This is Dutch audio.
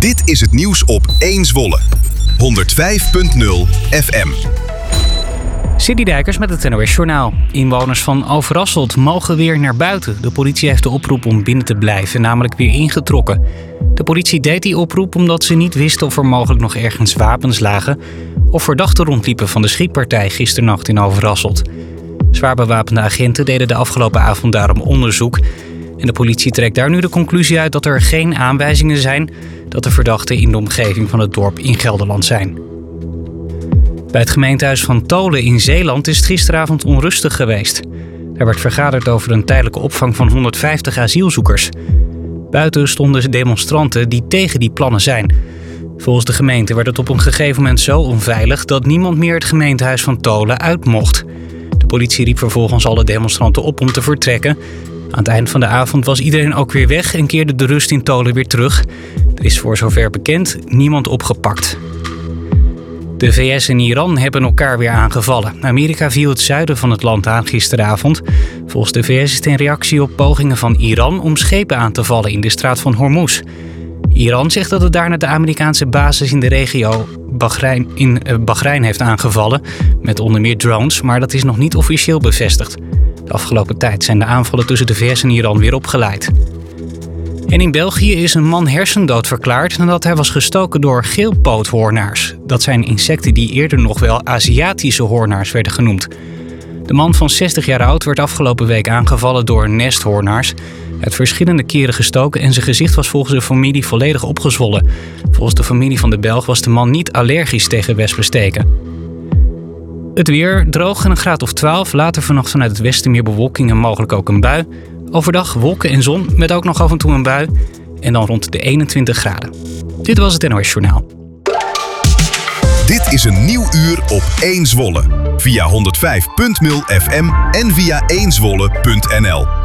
Dit is het nieuws op 1 Zwolle. 105.0 FM. Sidney Dijkers met het NOS Journaal. Inwoners van Overasselt mogen weer naar buiten. De politie heeft de oproep om binnen te blijven, namelijk weer ingetrokken. De politie deed die oproep omdat ze niet wisten of er mogelijk nog ergens wapens lagen of verdachten rondliepen van de schietpartij gisternacht in Overasselt. Zwaar bewapende agenten deden de afgelopen avond daarom onderzoek. En de politie trekt daar nu de conclusie uit dat er geen aanwijzingen zijn dat de verdachten in de omgeving van het dorp in Gelderland zijn. Bij het gemeentehuis van Tholen in Zeeland is het gisteravond onrustig geweest. Er werd vergaderd over een tijdelijke opvang van 150 asielzoekers. Buiten stonden demonstranten die tegen die plannen zijn. Volgens de gemeente werd het op een gegeven moment zo onveilig dat niemand meer het gemeentehuis van Tholen uit mocht. De politie riep vervolgens alle demonstranten op om te vertrekken. Aan het eind van de avond was iedereen ook weer weg en keerde de rust in Tholen weer terug. Er is voor zover bekend niemand opgepakt. De VS en Iran hebben elkaar weer aangevallen. Amerika viel het zuiden van het land aan gisteravond. Volgens de VS is het een reactie op pogingen van Iran om schepen aan te vallen in de straat van Hormuz. Iran zegt dat het daarna de Amerikaanse basis in de regio Bahrein heeft aangevallen, met onder meer drones, maar dat is nog niet officieel bevestigd. De afgelopen tijd zijn de aanvallen tussen de VS en Iran weer opgeleid. En in België is een man hersendood verklaard nadat hij was gestoken door geelpoothoornaars. Dat zijn insecten die eerder nog wel Aziatische hoornaars werden genoemd. De man van 60 jaar oud werd afgelopen week aangevallen door nesthoornaars. Hij had verschillende keren gestoken en zijn gezicht was volgens de familie volledig opgezwollen. Volgens de familie van de Belg was de man niet allergisch tegen wespensteken. Het weer, droog en een graad of 12. Later vannacht vanuit het westen meer bewolking en mogelijk ook een bui. Overdag wolken en zon met ook nog af en toe een bui. En dan rond de 21 graden. Dit was het NOS Journaal. Dit is een nieuw uur op 1 Zwolle. Via 105.0 FM en via 1zwolle.nl.